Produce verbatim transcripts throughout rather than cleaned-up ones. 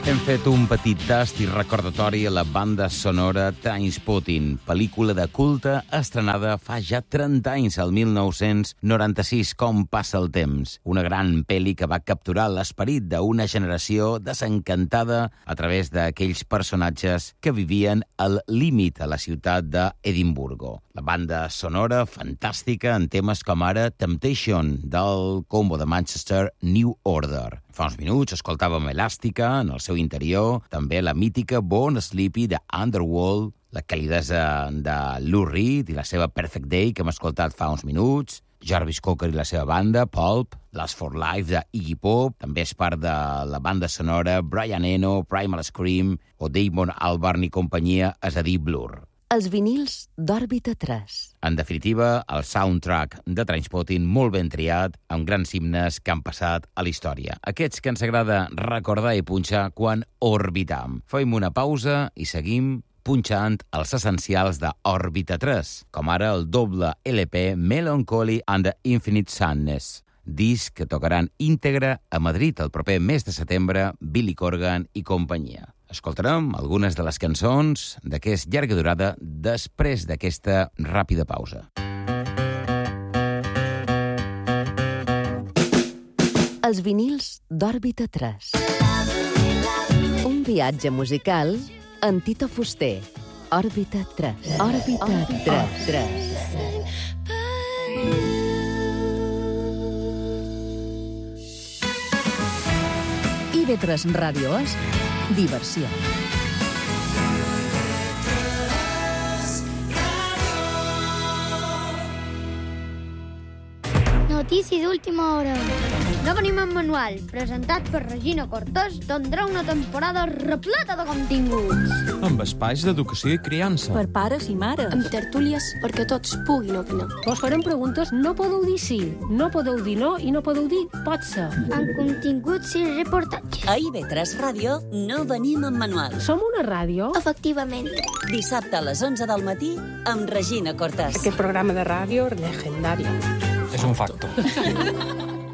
Hem fet un petit tast i recordatori a la banda sonora Trainspotting, pel·lícula de culte estrenada fa ja trenta anys, el mil nou-cents noranta-sis. Com passa el temps. Una gran pel·li que va capturar l'esperit d'una generació desencantada a través d'aquells personatges que vivien al límit a la ciutat d'Edimburgo. La banda sonora fantàstica en temes com ara Temptation, del combo de Manchester New Order. Fa uns minuts escoltàvem Elàstica en el seu interior, també la mítica Born Sleepy de Underworld, la calidesa de Lou Reed i la seva Perfect Day, que hem escoltat fa uns minuts, Jarvis Cocker i la seva banda, Pulp, Last for Life de Iggy Pop, també és part de la banda sonora Brian Eno, Primal Scream o Damon Albarn i companyia, és a dir, Blur. Els vinils d'Òrbita tres. En definitiva, el soundtrack de Trainspotting molt ben triat, amb grans himnes que han passat a la història. Aquests que ens agrada recordar i punxar quan orbitam. Fem una pausa i seguim punxant els essencials d'Òrbita tres, com ara el doble L P Melancholy and the Infinite Sadness, disc que tocaran íntegre a Madrid el proper mes de setembre, Billy Corgan i companyia. Escoltarem algunes de les cançons d'aquesta llarga durada després d'aquesta ràpida pausa. Els vinils d'Òrbita tres. Un viatge musical en Tito Fuster. Òrbita tres. Òrbita tres. I V tres Ràdio és diversió. Notícia d'última hora. No venim en manual, presentat per Regina Cortés, tindrà una temporada repleta de continguts. Amb espais d'educació i criança. Per pares i mares. Amb tertúlies perquè tots puguin opinar. Vos farem preguntes, no podeu dir sí, no podeu dir no i no podeu dir pot ser. Amb continguts i reportatges. A I V tres Ràdio no venim en manual. Som una ràdio? Efectivament. Dissabte a les onze del matí amb Regina Cortés. Aquest programa de ràdio legendari. És un facto.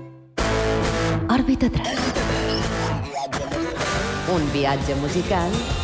Òrbita tres. Un viatge musical